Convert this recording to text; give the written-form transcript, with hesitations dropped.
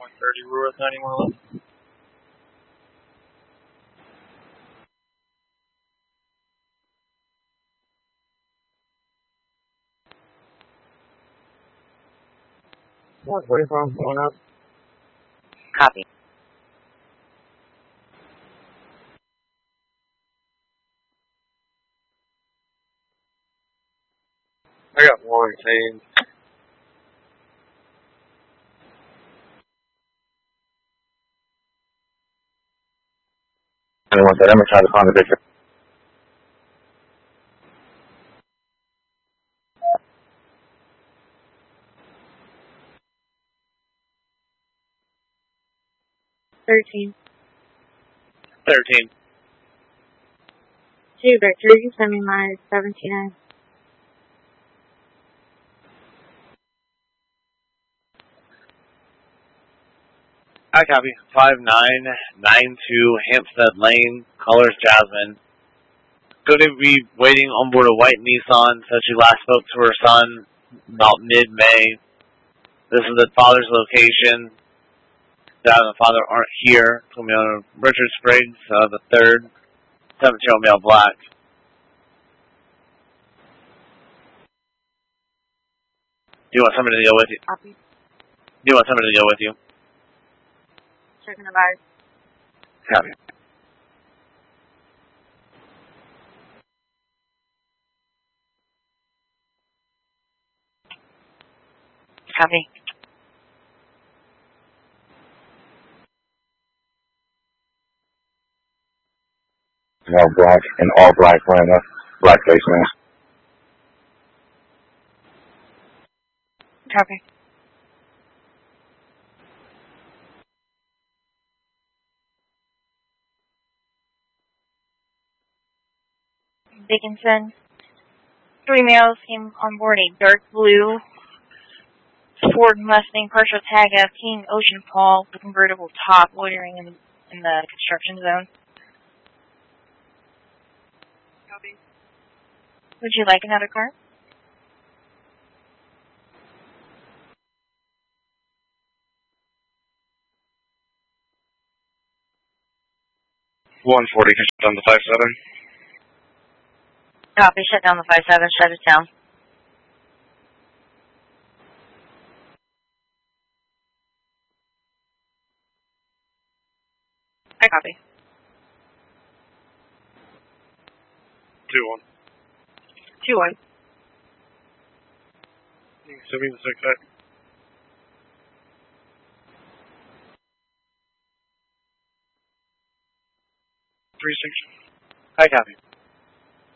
130 Rural 9111. Where you from? Going up? Copy. I got Warrington. Anyone said, I'm going to try to find a picture. Thirteen. 13. 2 Victor, you can send me my 17. I copy. 5992 Hampstead Lane, colors Jasmine. Going to be waiting on board a white Nissan. Said she last spoke to her son about mid-May. This is the father's location. Dad and the father aren't here. It's going to be on Richard Spriggs, the 3rd, 17-year-old male black. Do you want somebody to go with you? Copy. Do you want somebody to go with you? Checking the virus. Copy. Copy. All black and all black wearing a black face mask. Copy. Dickinson. 3 males came on board a dark blue Ford Mustang partial tag of King Ocean Paul with convertible top loitering in the construction zone. Copy. Would you like another car? One 40, can you shut down the 57? Copy. Shut down the 57. Shut it down. I copy. 2-1. 2-1. Assuming the 6-8. 3-6. I copy.